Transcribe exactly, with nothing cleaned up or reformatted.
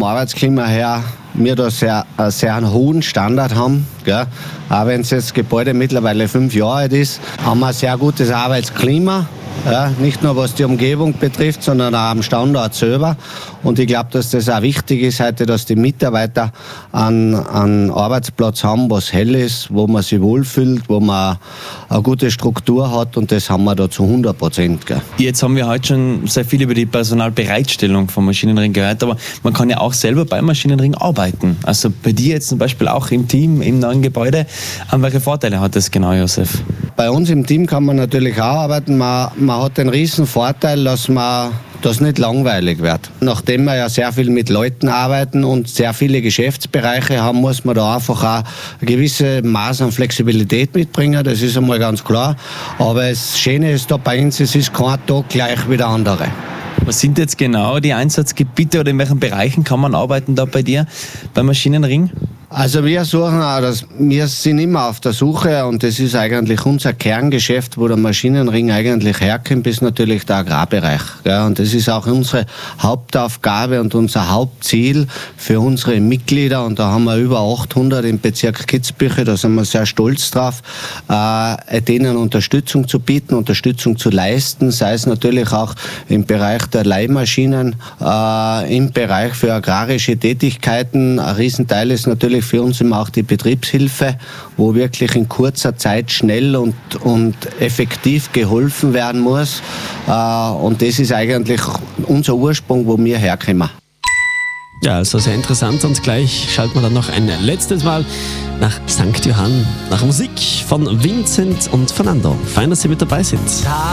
Arbeitsklima her wir da sehr, äh, sehr einen hohen Standard haben. Gell? Auch wenn das Gebäude mittlerweile fünf Jahre alt ist, haben wir ein sehr gutes Arbeitsklima. Ja, nicht nur was die Umgebung betrifft, sondern auch am Standort selber. Und ich glaube, dass das auch wichtig ist heute, dass die Mitarbeiter einen, einen Arbeitsplatz haben, was hell ist, wo man sich wohlfühlt, wo man eine gute Struktur hat, und das haben wir da zu hundert Prozent. Gell. Jetzt haben wir heute schon sehr viel über die Personalbereitstellung vom Maschinenring gehört, aber man kann ja auch selber beim Maschinenring arbeiten. Also bei dir jetzt zum Beispiel auch im Team, im neuen Gebäude. Welche Vorteile hat das genau, Josef? Bei uns im Team kann man natürlich auch arbeiten. Man, man hat den riesen Vorteil, dass man das nicht langweilig wird. Nachdem wir ja sehr viel mit Leuten arbeiten und sehr viele Geschäftsbereiche haben, muss man da einfach auch ein gewisses Maß an Flexibilität mitbringen. Das ist einmal ganz klar. Aber das Schöne ist da bei uns, es ist kein Tag gleich wie der andere. Was sind jetzt genau die Einsatzgebiete oder in welchen Bereichen kann man arbeiten da bei dir beim Maschinenring? Also wir suchen auch, das, wir sind immer auf der Suche, und das ist eigentlich unser Kerngeschäft, wo der Maschinenring eigentlich herkommt, ist natürlich der Agrarbereich. Gell? Und das ist auch unsere Hauptaufgabe und unser Hauptziel für unsere Mitglieder. Und da haben wir über achthundert im Bezirk Kitzbühel, da sind wir sehr stolz drauf, äh, denen Unterstützung zu bieten, Unterstützung zu leisten, sei es natürlich auch im Bereich der Leihmaschinen, äh, im Bereich für agrarische Tätigkeiten. Ein Riesenteil ist natürlich für uns immer auch die Betriebshilfe, wo wirklich in kurzer Zeit schnell und, und effektiv geholfen werden muss. Äh, und das ist eigentlich unser Ursprung, wo wir herkommen. Ja, also sehr interessant, und gleich schalten wir dann noch ein letztes Mal nach Sankt Johann, nach Musik von Vincent und Fernando. Fein, dass Sie mit dabei sind.